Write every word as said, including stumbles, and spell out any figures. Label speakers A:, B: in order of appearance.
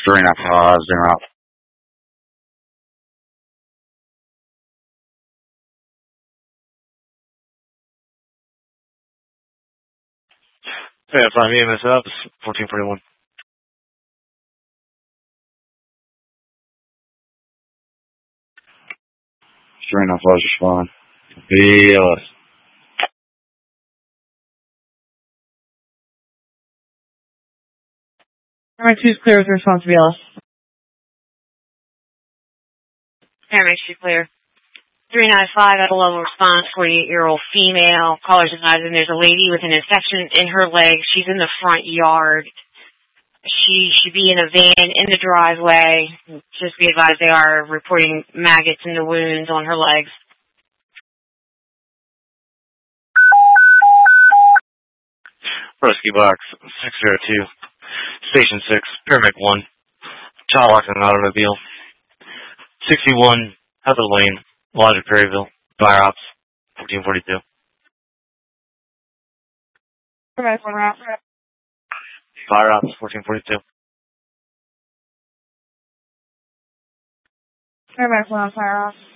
A: Three nine five zero out.
B: Yeah, five E M S up, fourteen forty-one.
A: Three nine five is fine. B L S.
C: Alright, two's clear with response to B L S.
D: Paramedic two clear. three nine five at a level response, forty-eight-year-old female. Callers advising there's a lady with an infection in her leg. She's in the front yard. She should be in a van in the driveway. Just be advised they are reporting maggots in the wounds on her legs.
B: Rescue box six zero two. Station six. Paramedic one. Child locked in an automobile. sixty-one Heather Lane. Lodge, Perryville. Fire ops. fourteen forty-two.
C: Paramedic one route.
B: Fire ops. fourteen forty-two.
C: Paramedic one on fire off.